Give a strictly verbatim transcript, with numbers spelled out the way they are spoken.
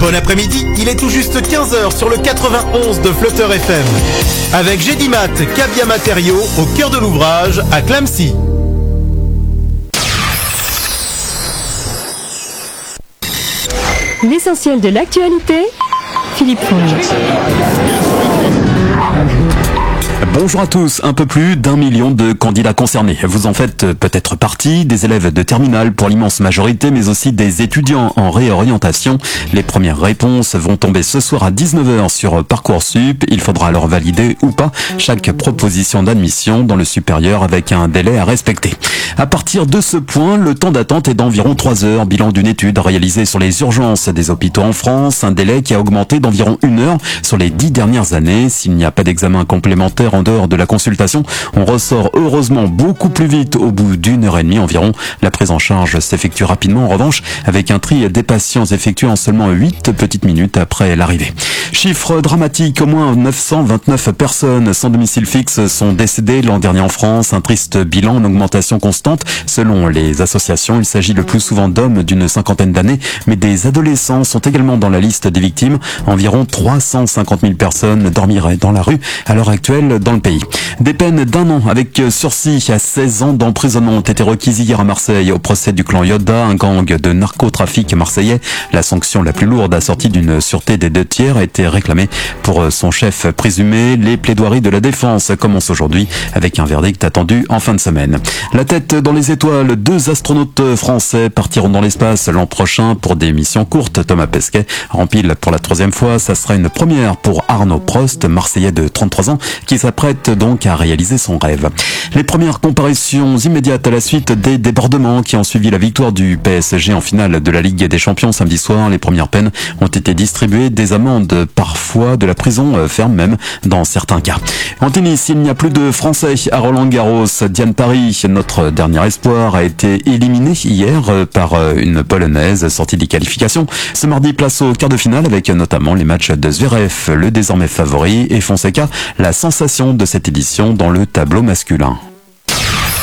Bon après-midi, il est tout juste quinze heures sur le quatre-vingt-onze de Flutter F M. Avec Gédimat, Cabia Matériaux, au cœur de l'ouvrage, à Clamecy. L'essentiel de l'actualité, Philippe Fonge. Bonjour à tous, un peu plus d'un million de candidats concernés. Vous en faites peut-être partie, des élèves de terminale pour l'immense majorité, mais aussi des étudiants en réorientation. Les premières réponses vont tomber ce soir à dix-neuf heures sur Parcoursup. Il faudra alors valider ou pas chaque proposition d'admission dans le supérieur avec un délai à respecter. À partir de ce point, le temps d'attente est d'environ trois heures. Bilan d'une étude réalisée sur les urgences des hôpitaux en France, un délai qui a augmenté d'environ une heure sur les dix dernières années. S'il n'y a pas d'examen complémentaire en dehors de la consultation, on ressort heureusement beaucoup plus vite au bout d'une heure et demie environ. La prise en charge s'effectue rapidement en revanche avec un tri des patients effectué en seulement huit petites minutes après l'arrivée. Chiffre dramatique, au moins neuf cent vingt-neuf personnes sans domicile fixe sont décédées l'an dernier en France. Un triste bilan en augmentation constante. Selon les associations, il s'agit le plus souvent d'hommes d'une cinquantaine d'années, mais des adolescents sont également dans la liste des victimes. Environ trois cent cinquante mille personnes dormiraient dans la rue à l'heure actuelle dans le pays. Des peines d'un an avec sursis à seize ans d'emprisonnement ont été requises hier à Marseille au procès du clan Yoda, un gang de narcotrafic marseillais. La sanction la plus lourde assortie d'une sûreté des deux tiers a été réclamée pour son chef présumé. Les plaidoiries de la défense commencent aujourd'hui avec un verdict attendu en fin de semaine. La tête dans les étoiles, deux astronautes français partiront dans l'espace l'an prochain pour des missions courtes. Thomas Pesquet rempile pour la troisième fois. Ça sera une première pour Arnaud Prost, marseillais de trente-trois ans, qui s'apprête donc à réaliser son rêve. Les premières comparaisons immédiates à la suite des débordements qui ont suivi la victoire du P S G en finale de la Ligue des Champions samedi soir. Les premières peines ont été distribuées, des amendes, parfois de la prison ferme même dans certains cas. En tennis, il n'y a plus de Français à Roland-Garros. Diane Paris, notre dernier espoir, a été éliminée hier par une Polonaise sortie des qualifications. Ce mardi, place au quart de finale avec notamment les matchs de Zverev, le désormais favori, et Fonseca, la sensation de cette édition dans le tableau masculin.